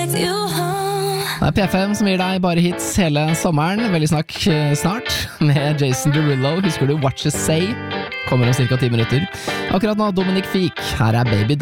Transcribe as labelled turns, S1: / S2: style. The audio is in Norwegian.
S1: Det er P5 som gir deg bare hits hele sommeren. Veldig snart med Jason Derulo. Husker du What You Say? Kommer om cirka 10 minutter. Akkurat nå Dominic Fik. Her er Baby